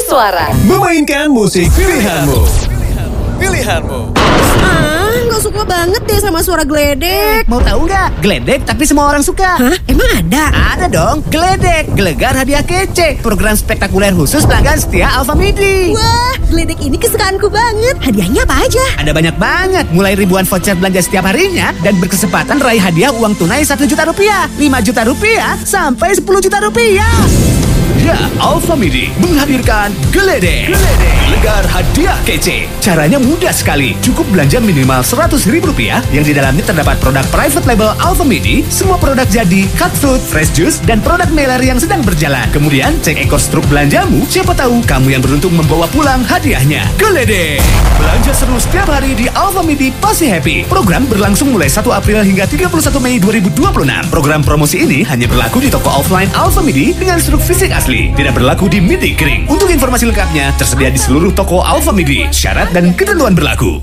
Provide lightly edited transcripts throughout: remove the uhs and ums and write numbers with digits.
Suara. Memainkan musik pilihanmu. Pilihanmu. Nggak suka banget deh sama suara geledek. Mau tahu nggak? Geledek tapi semua orang suka. Hah? Emang ada? Ada dong. Geledek, gelegar hadiah kece. Program spektakuler khusus pelanggan setia Alfamidi. Wah, geledek ini kesukaanku banget. Hadiahnya apa aja? Ada banyak banget, mulai ribuan voucher belanja setiap harinya dan berkesempatan raih hadiah uang tunai 1 juta rupiah, 5 juta rupiah, sampai 10 juta rupiah. Ya, Alfamidi menghadirkan Geledek. Gelegar hadiah kece. Caranya mudah sekali. Cukup belanja minimal Rp100.000 yang di dalamnya terdapat produk private label Alfamidi, semua produk jadi, cut fruit, fresh juice, dan produk mailer yang sedang berjalan. Kemudian cek ekor struk belanjamu, siapa tahu kamu yang beruntung membawa pulang hadiahnya. Geledek. Belanja seru setiap hari di Alfamidi pasti happy. Program berlangsung mulai 1 April hingga 31 Mei 2026. Program promosi ini hanya berlaku di toko offline Alfamidi dengan struk fisik asli. Tidak berlaku di midi kering. Untuk informasi lengkapnya tersedia di seluruh toko Alfamidi. Syarat dan ketentuan berlaku.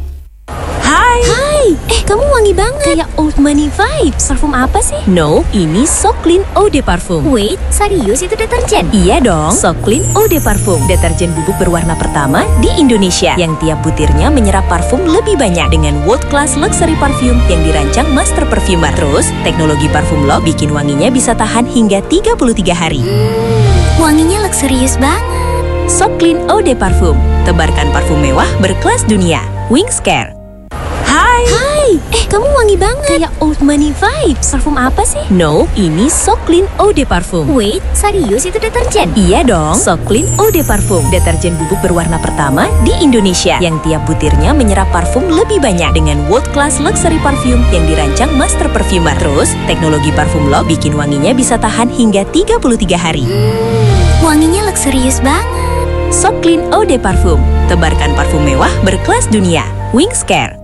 Hai, kamu wangi banget. Kayak old money vibes. Parfum apa sih? No, ini So Clean Eau de Parfum. Wait, serius itu deterjen? Iya dong, So Clean Eau de Parfum. Deterjen bubuk berwarna pertama di Indonesia yang tiap butirnya menyerap parfum lebih banyak dengan world class luxury parfum yang dirancang master perfumer. Terus, teknologi parfum lock bikin wanginya bisa tahan hingga 33 hari. Wanginya luxurious banget. So Clean Eau de Parfum. Tebarkan parfum mewah berkelas dunia. Wings Care. Hai, kamu wangi banget. Kayak old money vibes. Parfum apa sih? No, ini So Clean Eau de Parfum. Wait, serius itu deterjen? Iya dong, So Clean Eau de Parfum. Deterjen bubuk berwarna pertama di Indonesia yang tiap butirnya menyerap parfum lebih banyak dengan world class luxury parfum yang dirancang master perfumer. Terus, teknologi parfum lock bikin wanginya bisa tahan hingga 33 hari. Wanginya luxurious banget. So Clean Eau de Parfum. Tebarkan parfum mewah berkelas dunia. Wings Care.